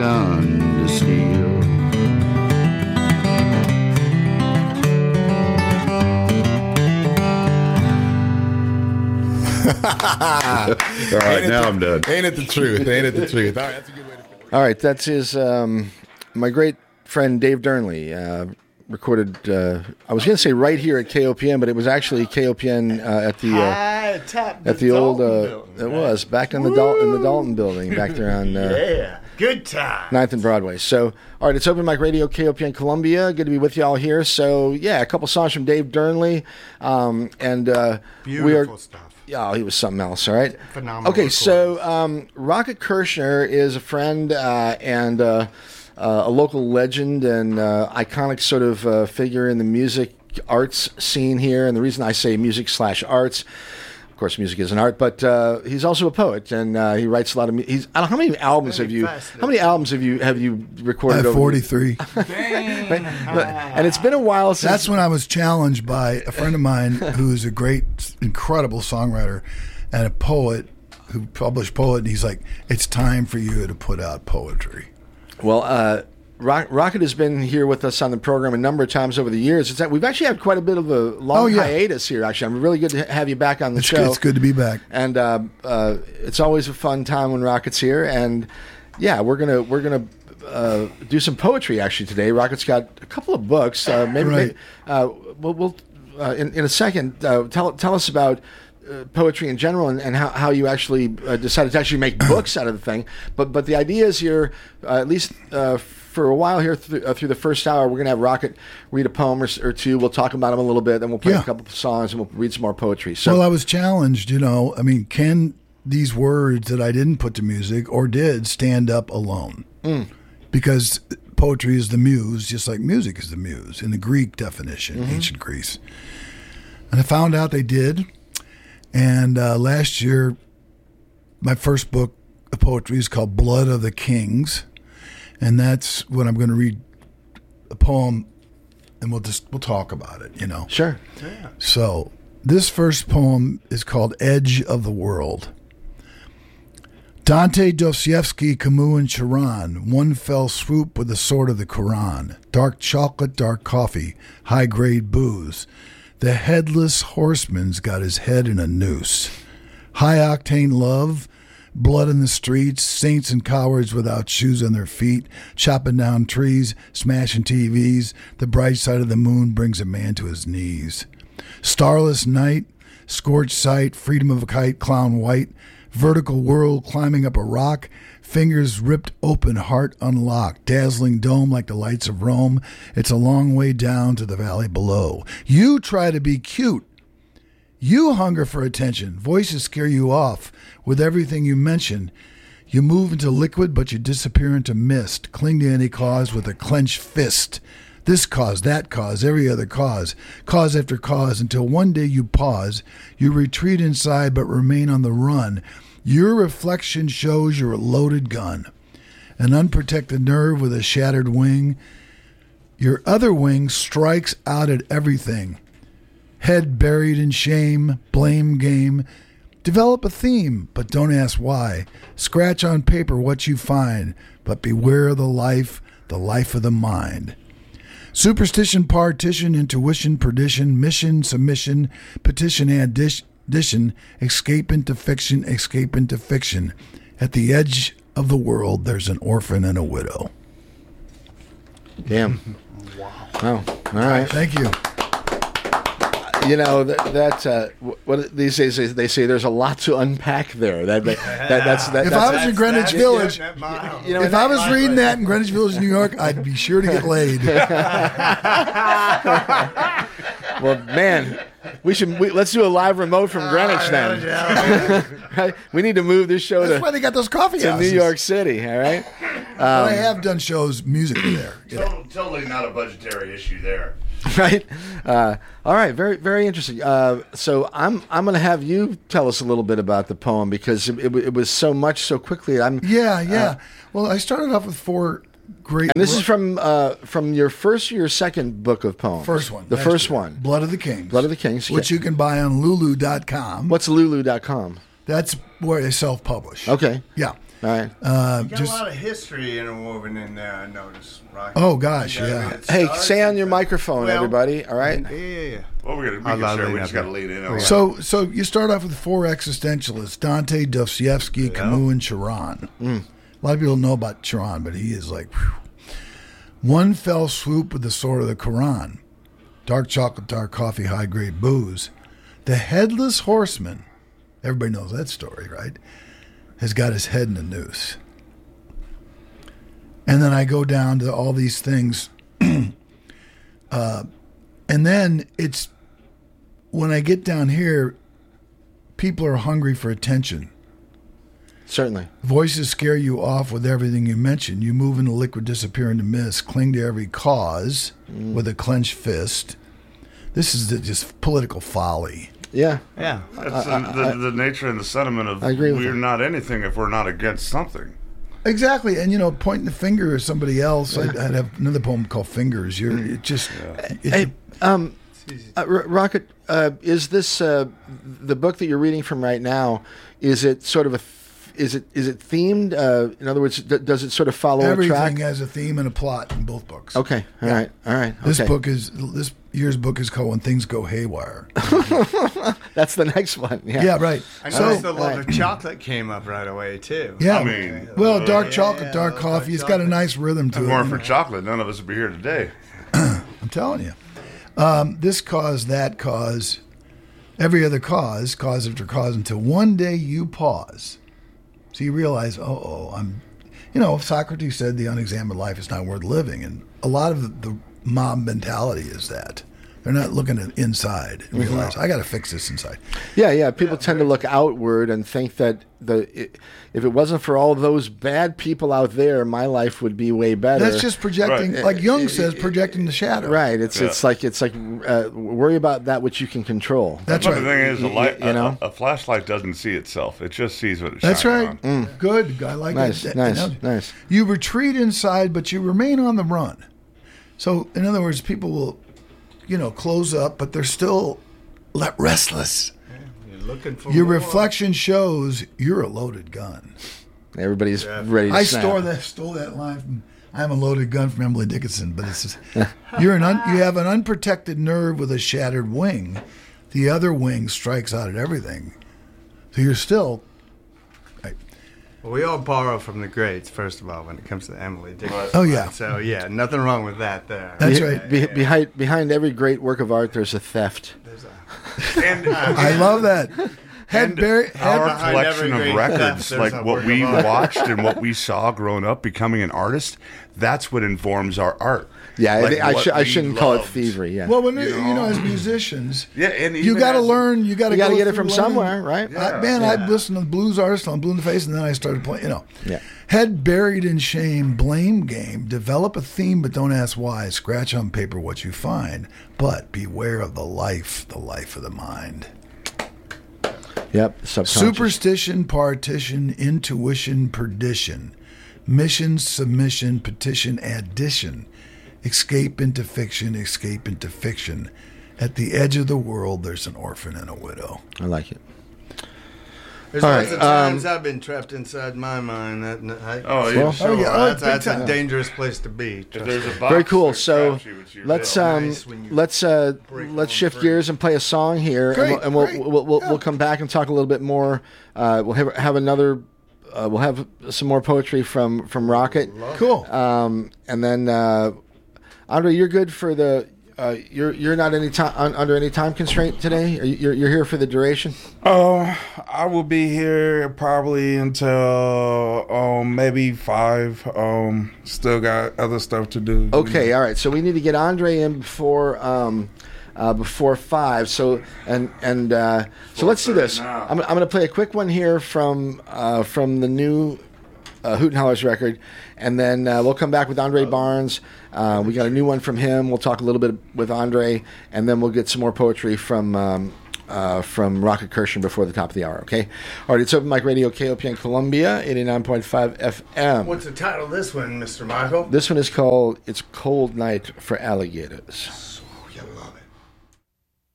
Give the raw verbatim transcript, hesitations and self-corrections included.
gun to steal. All right, now the, I'm done. Ain't it the truth? Ain't it the truth? All right, that's a good way to put it. All right, that's his, um, my great friend Dave Durnley, uh, recorded, uh, I was going to say right here at K O P N, but it was actually K O P N uh, at the uh, top at the old, uh, it was, back in the, Dal- in the Dalton building, back there on uh, Yeah, good time. ninth and Broadway. So, all right, it's Open Mic Radio, K O P N Columbia. Good to be with you all here. So, yeah, a couple songs from Dave Durnley. Um, and uh, Beautiful we are, stuff. Yeah, oh, he was something else, all right? Phenomenal. Okay, so um, Rocket Kirshner is a friend uh, and uh, uh, a local legend and uh, iconic sort of uh, figure in the music arts scene here. And the reason I say music slash arts, of course, music is an art, but uh, he's also a poet, and uh, he writes a lot of. Mu- he's I don't know, how many albums have you? How many albums have you have you recorded? I have over forty-three. And it's been a while since. That's when I was challenged by a friend of mine who's a great, incredible songwriter and a poet who published poet, and he's like, "It's time for you to put out poetry." Well, uh, Rock, Rocket has been here with us on the program a number of times over the years. It's that we've actually had quite a bit of a long Oh, yeah. hiatus here. Actually, I'm really good to have you back on the It's, show. it's good to be back. And uh, uh, it's always a fun time when Rocket's here. And yeah, we're gonna we're gonna uh, do some poetry actually today. Rocket's got a couple of books. Uh, maybe, Right. maybe uh, we'll, we'll uh, in in a second uh, tell tell us about. Uh, poetry in general and, and how, how you actually uh, decided to actually make books out of the thing. But but the idea is here, uh, at least uh, for a while here through, uh, through the first hour, we're going to have Rocket read a poem or, or two. We'll talk about them a little bit, then we'll play Yeah. a couple of songs, and we'll read some more poetry. So, Well, I was challenged, you know. I mean, can these words that I didn't put to music or did stand up alone? Mm. Because poetry is the muse, just like music is the muse in the Greek definition, Mm-hmm. ancient Greece. And I found out they did. And uh, last year, my first book of poetry is called Blood of the Kings. And that's when I'm going to read a poem, and we'll just we'll talk about it, you know. sure. So this first poem is called Edge of the World. Dante, Dostoevsky, Camus, and Sharon, one fell swoop with the sword of the Quran. Dark chocolate, dark coffee, high-grade booze. The headless horseman's got his head in a noose. High-octane love, blood in the streets, saints and cowards without shoes on their feet, chopping down trees, smashing T Vs. The bright side of the moon brings a man to his knees. Starless night, scorched sight, freedom of a kite, clown white, vertical whirl climbing up a rock, fingers ripped open, heart unlocked, dazzling dome like the lights of Rome. It's a long way down to the valley below. You try to be cute. You hunger for attention. Voices scare you off with everything you mention. You move into liquid, but you disappear into mist. Cling to any cause with a clenched fist. This cause, that cause, every other cause, cause after cause, until one day you pause. You retreat inside, but remain on the run. Your reflection shows you're a loaded gun, an unprotected nerve with a shattered wing. Your other wing strikes out at everything. Head buried in shame, blame game. Develop a theme, but don't ask why. Scratch on paper what you find, but beware of the life, the life of the mind. Superstition, partition, intuition, perdition, mission, submission, petition, addition, escape into fiction, escape into fiction. At the edge of the world, there's an orphan and a widow. Damn. Wow. Wow. All right. Thank you. You know that, that uh, what these days they, they say there's a lot to unpack there. That, that, that that's that, If that's, I was in Greenwich Village, you know, if I was reading that in Greenwich Village, New York, I'd be sure to get laid. well, man, we should we, let's do a live remote from Greenwich then. Right? We need to move this show That's to, why they got those coffee to houses. New York City. All right. But I have done shows musically there. Yeah. Totally, totally not a budgetary issue there. Right. Uh, all right. Very, very interesting. Uh, so I'm, I'm going to have you tell us a little bit about the poem because it, it, it was so much so quickly. I'm. Yeah, yeah. Uh, well, I started off with four great. And this is from, uh, from your first or your second book of poems. First one. The last first year. one. Blood of the Kings. Blood of the Kings. Which you can buy on Lulu dot com. What's Lulu dot com? That's where they self-publish. Okay. Yeah. All right. Uh, You got just a lot of history interwoven in there, I noticed. Right? oh gosh, Yeah, I mean, yeah. it Hey, starts say on with your the- microphone, well, everybody. All right. Yeah, yeah, yeah. Well, we, gotta, we I'll can share. lean We up just got to there. lean in. on it. So, so you start off with four existentialists: Dante, Dostoevsky, Camus, and Chiron. Mm. A lot of people don't know about Chiron, but he is like whew. One fell swoop with the sword of the Quran. Dark chocolate, dark coffee, high grade booze. The headless horseman, everybody knows that story, right? Has got his head in a noose. And then I go down to all these things. uh, and then it's when I get down here, people are hungry for attention. Certainly. Voices scare you off with everything you mention. You move into liquid, disappear into mist, cling to every cause Mm. with a clenched fist. This is the, just political folly. Yeah. Yeah. That's the, the, the nature and the sentiment of I agree with we're that. not anything if we're not against something. Exactly, and you know, pointing the finger at somebody else. I, I'd have another poem called "Fingers." You're Mm. it just it- Hey, um, uh, R- Rocket, uh, is this uh, the book that you're reading from right now? Is it sort of a th- is it is it themed? Uh, in other words, d- does it sort of follow a track? everything has a theme and a plot in both books. Okay. All right. All right. This okay. book is this year's book is called "When Things Go Haywire." That's the next one. Yeah. Yeah, right. I So noticed the love of chocolate came up right away, too. yeah, I mean, well, dark yeah, chocolate, yeah, dark dark coffee. It's got a chocolate. nice rhythm to If it. it weren't for chocolate, none of us would be here today. I'm telling you. Um, this cause, that cause, every other cause, cause after cause, until one day you pause. So you realize, oh, oh, I'm, you know, Socrates said the unexamined life is not worth living. And a lot of the, the mob mentality is that. They're not looking at inside and realize, I got to fix this inside. Yeah, yeah. People tend to look outward and think that the it, if it wasn't for all those bad people out there, my life would be way better. That's just projecting, Right. like Jung says, projecting the shadow. right. It's Yeah. it's like it's like uh, worry about that which you can control. That's But right. the thing is, a, light, you know? a, a flashlight doesn't see itself. It just sees what it's That's shining right. on. Good. I like Nice, that. nice, analogy. nice. You retreat inside, but you remain on the run. So, in other words, people will, you know, close up, but they're still le- restless. You're looking for Your more. reflection shows you're a loaded gun. Everybody's ready to I snap. store that, stole that line from "I'm a Loaded Gun" from Emily Dickinson, but it's just, you're an un, you have an unprotected nerve with a shattered wing. The other wing strikes out at everything, so you're still. Well, we all borrow from the greats, first of all, when it comes to Emily Dickinson. Oh yeah, So, yeah, nothing wrong with that there. That's Be- right. be- behind behind every great work of art, there's a theft. There's a, And I love that. Head And buried. Head, our behind collection every of great records, theft, there's like a what work we of art. watched and what we saw growing up, becoming an artist, that's what informs our art. Yeah, I- Like I, what sh- I we shouldn't call it loved. thievery. Yeah, well, when you, You you know, know. as musicians, Yeah, and you even got to as- learn. You got to you got to go get it through from learning. somewhere, right? I, man, I listened to blues artists on Blue in the Face, and then I started playing. You know, Yeah. head buried in shame, blame game. Develop a theme, but don't ask why. Scratch on paper what you find, but beware of the life, the life of the mind. Yep. Subconscious. Superstition, partition, intuition, perdition, mission, submission, petition, addition, escape into fiction, escape into fiction. At the edge of the world, there's an orphan and a widow. I like it. There's All lots right, of times um, I've been trapped inside my mind. That, I, Oh, yeah. Well, sure. oh, yeah, oh, that's big that's a time. dangerous place to be. If trust there's me. a box Very cool. that So grabs you, it's your let's bill. um Nice when you let's uh break let's on shift free. gears and play a song here, Great, and we'll, great. and we'll, we'll, we'll, Yeah. we'll come back and talk a little bit more. Uh, we'll have have another. Uh, we'll have some more poetry from from Rocket, Cool. um, and then uh, Andre, you're good for the. Uh, you're you're not any time un, under any time constraint today. Are you, you're you're here for the duration. Uh, I will be here probably until um maybe five. Um, still got other stuff to do. Okay, all right. So we need to get Andre in before um, uh, before five. So and and uh, so let's do this. now. I'm, I'm going to play a quick one here from uh, from the new uh, Hoot and Hollers record, and then uh, we'll come back with Andre Barnes. Uh, we got a new one from him. We'll talk a little bit with Andre, and then we'll get some more poetry from. Um, Uh, from Rocket Kirshen before the top of the hour, okay? All right, it's Open Mic Radio, K O P N Columbia, eighty-nine point five F M. What's the title of this one, Mister Michael? This one is called It's Cold Night for Alligators.